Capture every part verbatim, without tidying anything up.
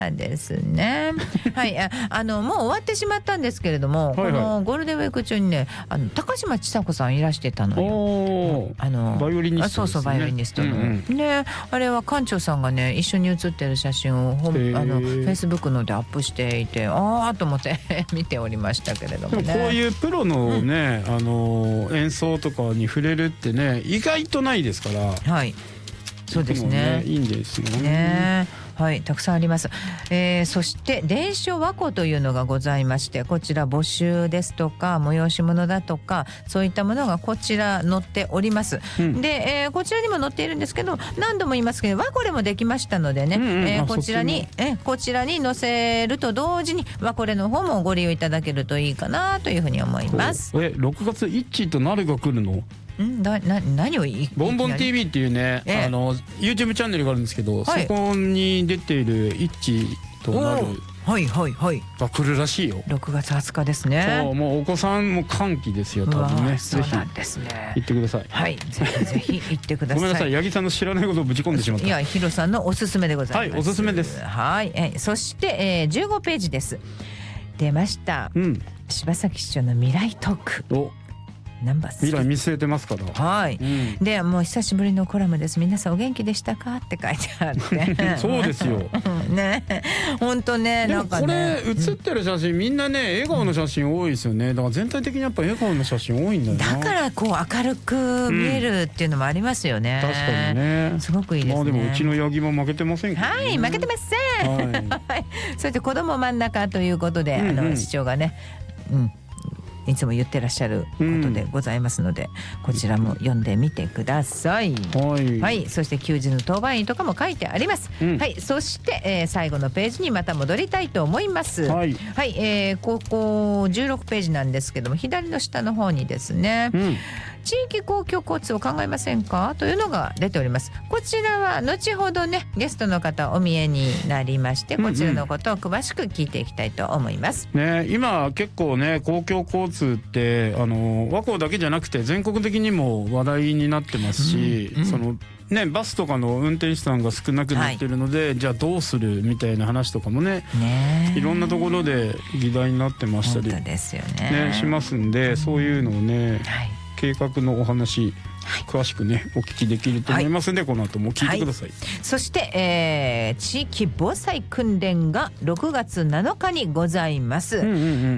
ですね。はい、あ、あのもう終わってしまったんですけれども、はいはい、このゴールデンウィーク中にね、あの高嶋ちさ子さんいらしてたのよ。 おあのバイオリニストですね。 そうそうバイオリニストの、うんうん、ね、あれは館長さんがね一緒に写ってる写真をホあのフェイスブックのでアップしていて、ああと思って見ておりましたけれどもね。 でもこういうプロのね、うん、あの演奏とかに触れるってね意外とないですから。 はい、そうですね。 いいんですね。 ね、はい、たくさんあります。えー、そして伝書和子というのがございまして、こちら募集ですとか催し物だとかそういったものがこちら載っております、うん、で、えー、こちらにも載っているんですけど、何度も言いますけど和子でもできましたのでね、うんうん、えー、こちらにえこちらに載せると同時に和子の方もご利用いただけるといいかなというふうに思います。 えろくがつ一致となるが来るの？ んだな何をいボンボン ティーブイ っていうね、ええ、あの YouTube チャンネルがあるんですけど、はい、そこに出ている一致となるはいはいはいが来るらしいよ。 ろくがつはつかですね。 そう、もうお子さんも歓喜ですよ多分ね。 そうなんですね。 行ってください。 はい、ぜひぜひ行ってください。 ごめんなさい、八木さんの知らないことをぶち込んでしまった。 いや、ヒロさんのおすすめでございます。 はい、おすすめです。 はい、えそして、えー、じゅうごページです。出ました、うん、柴崎市長の未来トーク。おナンバースリー、 未来見据えてますから。 はい、うん、でもう久しぶりのコラムです。皆さんお元気でしたかって書いてあってそうですよね、本当ね。 でもこれ写ってる写真、うん、みんなね笑顔の写真多いですよね。だから全体的にやっぱ笑顔の写真多いんだよな。 だからこう明るく見えるっていうのもありますよね、うん、 確かにね。 すごくいいですね。まあでもうちの八木も負けてませんからね。 はい、負けてません、はい、そして子供真ん中ということで、うんうん、あの市長がね、うんいつも言ってらっしゃることでございますので、うん、こちらも読んでみてください。はい、はい、そして求人の当番員とかも書いてあります、うん、はい、そして、えー、最後のページにまた戻りたいと思います。はい、はい、えー、ここじゅうろくページなんですけども、左の下の方にですね、うん、地域公共交通を考えませんかというのが出ております。こちらは後ほどねゲストの方お見えになりまして、こちらのことを詳しく聞いていきたいと思います、 うんうん、ね、今結構ね公共交通ってあの和光だけじゃなくて全国的にも話題になってますし、うんうん、そのね、バスとかの運転手さんが少なくなってるので、はい、じゃあどうするみたいな話とかも ね, ねいろんなところで議題になってましたり、 ですよね、 ね、しますんで、そういうのをね、はい、計画のお話詳しくねお聞きできると思いますので、はい、この後も聞いてください、はい、 そして、えー、地域防災訓練がろくがつなのかにございます、うんうんうん、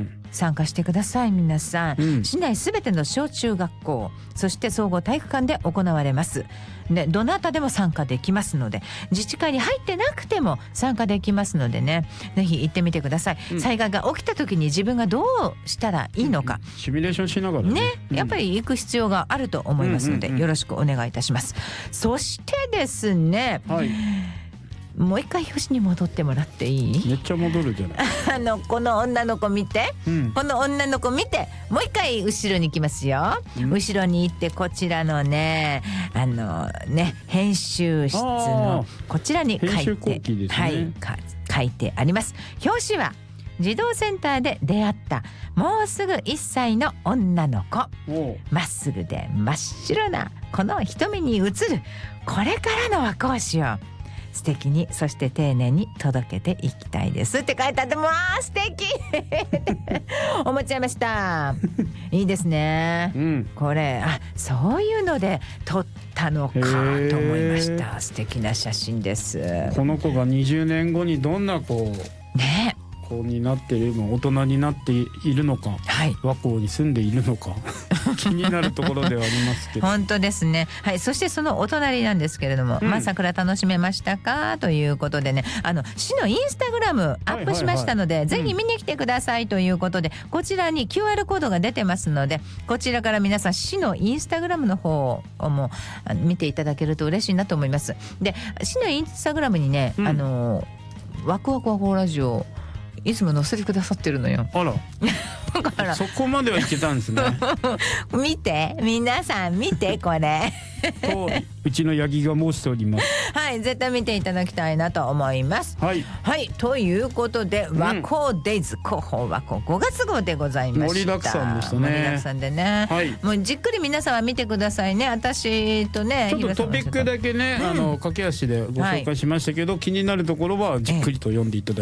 参加してください皆さん、うん、市内すべての小中学校、そして総合体育館で行われます。でどなたでも参加できますので、自治会に入ってなくても参加できますのでね、ぜひ行ってみてください、うん、災害が起きた時に自分がどうしたらいいのか、 うん、シミュレーションしながら ね, ね、うん、やっぱり行く必要があると思いますので、うんうんうん、よろしくお願いいたします。そしてですね、はい、もう一回表紙に戻ってもらっていい？ めっちゃ戻るじゃないあのこの女の子見て、うん、この女の子見て、もう一回後ろに行きますよ、うん、後ろに行って、こちらのねあのね編集室のこちらに書いて、編集後期ですね、はい、書いてあります。表紙は児童センターで出会ったもうすぐいっさいの女の子、まっすぐで真っ白なこの瞳に映るこれからの和光市を素敵に、そして丁寧に届けていきたいですって書いてあって、もう素敵思っちゃいましたいいですね、うん、これあそういうので撮ったのかと思いました。素敵な写真です。 この子がにじゅうねんごにどんな子ね子になっているの、大人になっているのか、はい、和光に住んでいるのか気になるところではありますけど本当ですね、はい、そしてそのお隣なんですけれども、うん、まあ、桜楽しめましたかということでね、あの市のインスタグラムアップしましたので、はいはいはい、ぜひ見に来てくださいということで、うん、こちらに キューアール コードが出てますので、こちらから皆さん市のインスタグラムの方をも見ていただけると嬉しいなと思います。で市のインスタグラムにね、うん、あのワクワクワクラジオいつも載せてくださってるのよ。 あらだからそこまではいけたんですね。 見て皆さん見てこれとうちのヤギが申しております。 はい絶対見ていただきたいなと思います。 はいはいということで、 ん和光デイズ広報和光ごがつ号でございました。 盛りだくさんでしたね。 盛りだくさんでね、 はいもうじっくり皆さんは見てくださいね。私とねちょっとトピックだけね、 うんあの駆け足でご紹介しましたけど、気になるところはじっくりと読んでいただ